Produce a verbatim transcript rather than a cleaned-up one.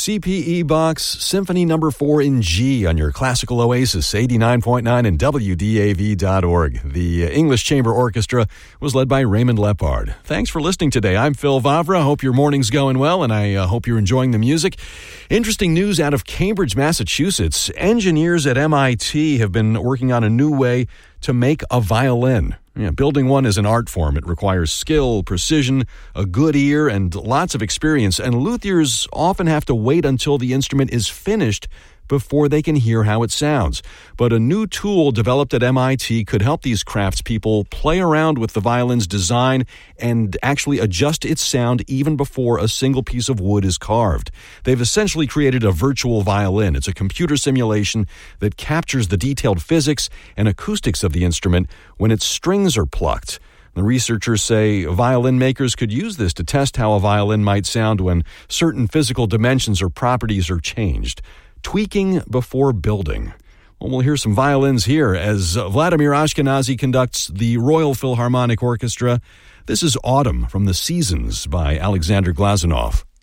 C P E Box Symphony Number four in G on your classical oasis, eighty-nine point nine and W D A V dot org. The English Chamber Orchestra was led by Raymond Lepard. Thanks for listening today. I'm Phil Vavra. Hope your morning's going well, and I uh, hope you're enjoying the music. Interesting news out of Cambridge, Massachusetts. Engineers at M I T have been working on a new way to make a violin. Yeah, building one is an art form. It requires skill, precision, a good ear, and lots of experience. And luthiers often have to wait until the instrument is finished before they can hear how it sounds. But a new tool developed at M I T could help these craftspeople play around with the violin's design and actually adjust its sound even before a single piece of wood is carved. They've essentially created a virtual violin. It's a computer simulation that captures the detailed physics and acoustics of the instrument when its strings are plucked. The researchers say violin makers could use this to test how a violin might sound when certain physical dimensions or properties are changed. Tweaking before building. Well, we'll hear some violins here as Vladimir Ashkenazy conducts the Royal Philharmonic Orchestra. This is Autumn from the Seasons by Alexander Glazunov.